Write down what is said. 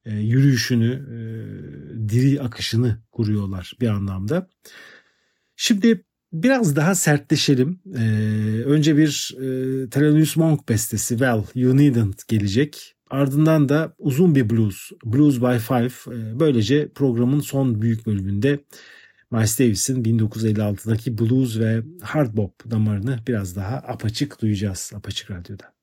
yürüyüşünü, diri akışını kuruyorlar bir anlamda. Şimdi biraz daha sertleşelim. Önce bir Thelonious Monk bestesi Well You Needn't gelecek. Ardından da uzun bir Blues by Five. Böylece programın son büyük bölümünde Miles Davis'in 1956'daki blues ve hard bop damarını biraz daha apaçık duyacağız Apaçık Radyo'da.